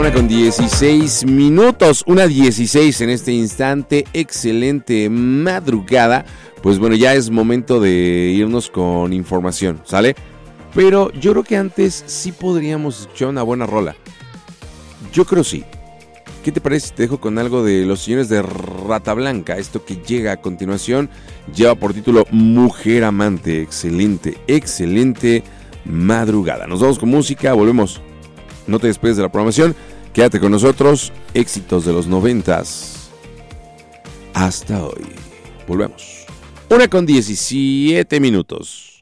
1:16. 1:16 en este instante. Excelente madrugada. Pues bueno, ya es momento de irnos con información, ¿sale? Pero yo creo que antes sí podríamos escuchar una buena rola. Yo creo sí. ¿Qué te parece si te dejo con algo de los señores de Rata Blanca? Esto que llega a continuación lleva por título Mujer Amante. Excelente, excelente madrugada. Nos vamos con música, volvemos. No te despegues de la programación, quédate con nosotros. Éxitos de los 90s hasta hoy. Volvemos. 1:17.